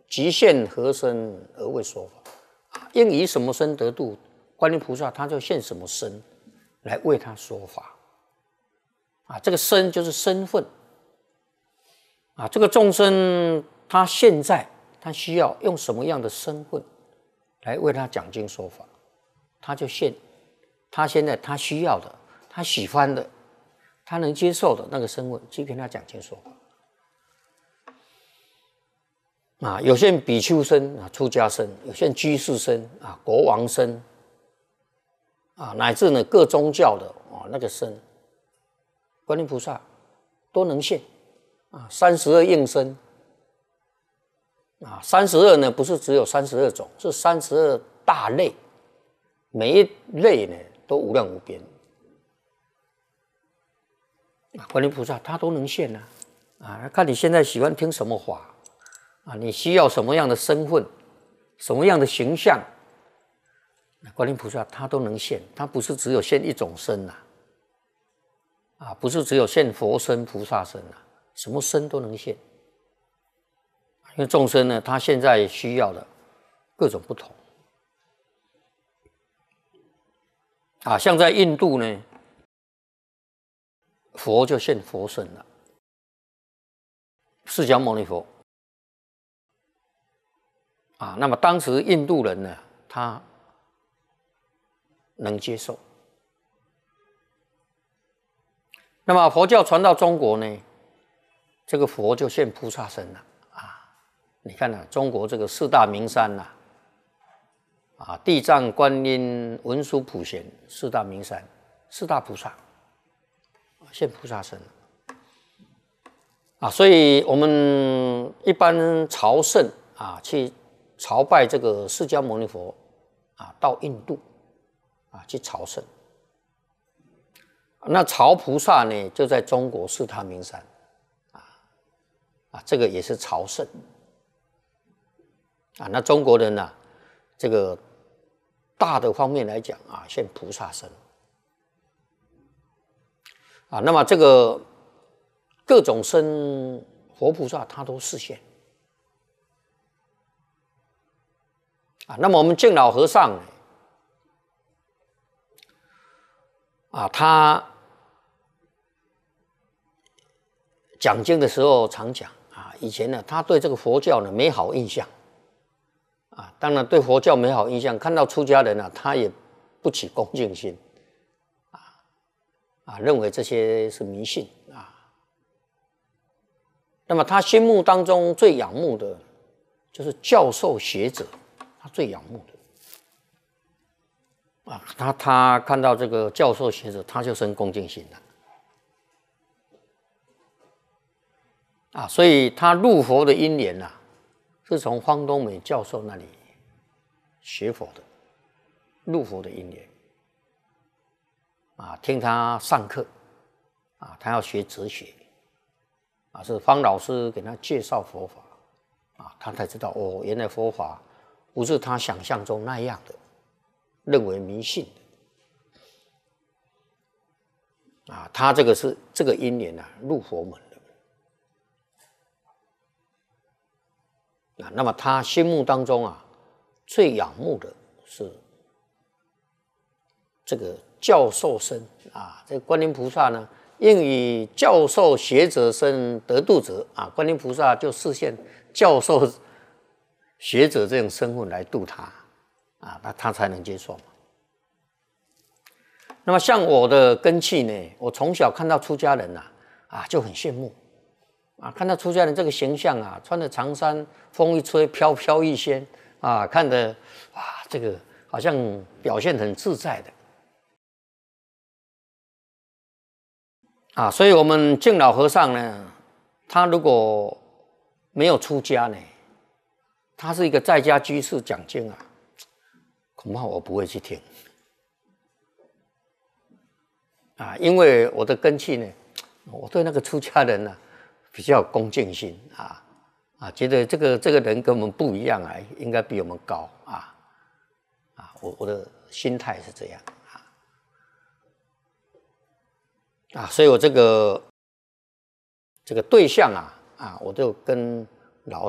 极现何身而为说法？应以什么身得度？观音菩萨他就现什么身来为他说法。这个身就是身份。这个众生他现在他需要用什么样的身份来为他讲经说法，他就现他现在他需要的、他喜欢的、他能接受的那个身份去跟他讲经说法。有些比丘身出家身，有些居士身国王身乃至呢各宗教的那个身，观音菩萨都能现32应身32呢不是只有32种，是32大类，每一类呢都无量无边。观音菩萨他都能现看你现在喜欢听什么法你需要什么样的身份，什么样的形象，观音菩萨他都能现，他不是只有现一种身不是只有现佛身、菩萨身什么身都能现。因为众生呢，他现在需要的各种不同像在印度呢，佛就现佛身了，释迦牟尼佛那么当时印度人呢，他能接受。那么佛教传到中国呢，这个佛就现菩萨身了你看中国这个四大名山地藏、观音、文殊、普贤四大名山，四大菩萨现菩萨身所以我们一般朝圣去朝拜这个释迦牟尼佛到印度去朝圣。那朝菩萨呢，就在中国四大名山这个也是朝圣那中国人这个大的方面来讲现菩萨身那么这个各种身佛菩萨他都示现那么我们净老和尚他讲经的时候常讲以前呢，他对这个佛教呢没好印象当然对佛教没好印象，看到出家人他也不起恭敬心认为这些是迷信那么他心目当中最仰慕的就是教授学者，他最仰慕的他看到这个教授学者，他就生恭敬心了所以他入佛的因缘是从方东美教授那里学佛的，入佛的因缘听他上课他要学哲学是方老师给他介绍佛法他才知道原来佛法不是他想象中那样的，认为迷信的他这个是这个因缘入佛门的那么他心目当中最仰慕的是这个教授身这个观音菩萨呢，应以教授学者身得度者观音菩萨就示现教授学者这种身份来度他那他才能接受嘛。那么像我的根器呢，我从小看到出家人就很羡慕看到出家人这个形象穿着长衫，风一吹飘飘欲仙看得这个好像表现很自在的所以我们净老和尚呢，他如果没有出家呢，他是一个在家居士讲经恐怕我不会去听因为我的根器呢，我对那个出家人比较有恭敬心觉得这个人跟我们不一样应该比我们高我的心态是这样所以我这个对象我就跟